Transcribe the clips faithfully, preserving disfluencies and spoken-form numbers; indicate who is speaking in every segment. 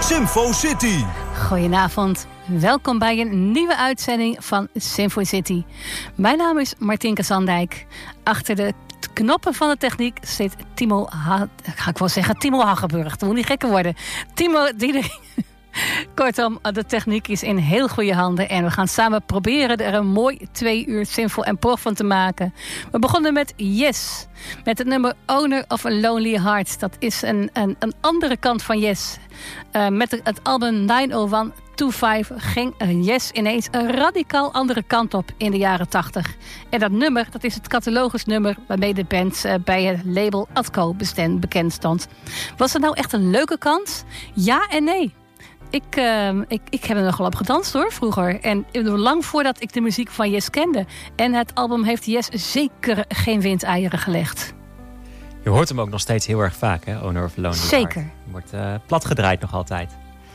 Speaker 1: Symfo City.
Speaker 2: Goedenavond. Welkom bij een nieuwe uitzending van Symfo City. Mijn naam is Martinke Zandijk. Achter de knoppen van de techniek zit Timo... Ha- ga ik wel zeggen Timo Hagenburg. Dat moet niet gekker worden. Timo Diederik. Kortom, de techniek is in heel goede handen. En we gaan samen proberen er een mooi twee uur Symfo en Prog van te maken. We begonnen met Yes. Met het nummer Owner of a Lonely Heart. Dat is een, een, een andere kant van Yes. Uh, met het album negen nul een vijfentwintig ging Yes ineens een radicaal andere kant op in de jaren tachtig. En dat nummer, dat is het catalogusnummer waarmee de band uh, bij het label Atco bekend stond. Was het nou echt een leuke kant? Ja en nee. Ik, uh, ik, ik heb er nog wel op gedanst hoor, vroeger. En lang voordat ik de muziek van Yes kende. En het album heeft Yes zeker geen windeieren gelegd.
Speaker 3: Je hoort hem ook nog steeds heel erg vaak, hè? Owner of a Lonely Heart.
Speaker 2: Zeker.
Speaker 3: Wordt uh, plat gedraaid nog altijd.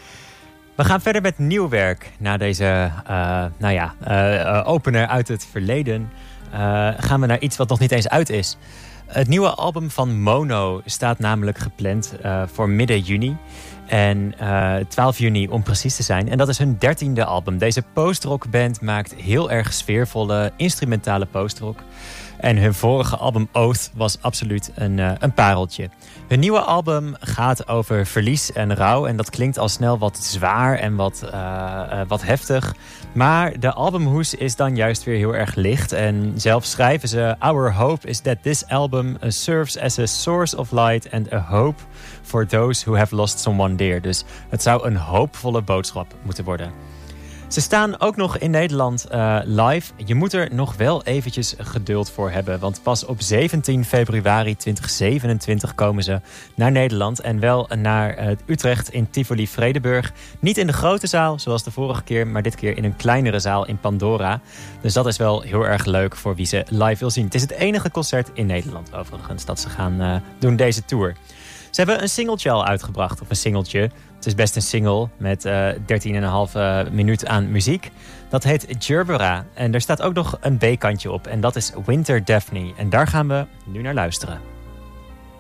Speaker 3: We gaan verder met nieuw werk. Na deze uh, nou ja, uh, opener uit het verleden uh, gaan we naar iets wat nog niet eens uit is. Het nieuwe album van Mono staat namelijk gepland uh, voor midden juni. En uh, twaalf juni om precies te zijn. En dat is hun dertiende album. Deze postrockband maakt heel erg sfeervolle instrumentale postrock. En hun vorige album Oath was absoluut een, uh, een pareltje. Hun nieuwe album gaat over verlies en rouw. En dat klinkt al snel wat zwaar en wat, uh, uh, wat heftig. Maar de albumhoes is dan juist weer heel erg licht. En zelf schrijven ze... Our hope is that this album serves as a source of light and a hope for those who have lost someone dear. Dus het zou een hoopvolle boodschap moeten worden. Ze staan ook nog in Nederland uh, live. Je moet er nog wel eventjes geduld voor hebben. Want pas op zeventien februari tweeduizend zevenentwintig komen ze naar Nederland. En wel naar uh, Utrecht in Tivoli Vredenburg. Niet in de grote zaal zoals de vorige keer. Maar dit keer in een kleinere zaal in Pandora. Dus dat is wel heel erg leuk voor wie ze live wil zien. Het is het enige concert in Nederland overigens dat ze gaan uh, doen deze tour. Ze hebben een singeltje al uitgebracht. Of een singeltje. Het is best een single met uh, dertien komma vijf uh, minuut aan muziek. Dat heet Gerbera. En er staat ook nog een B-kantje op. En dat is Winter Daphne. En daar gaan we nu naar luisteren.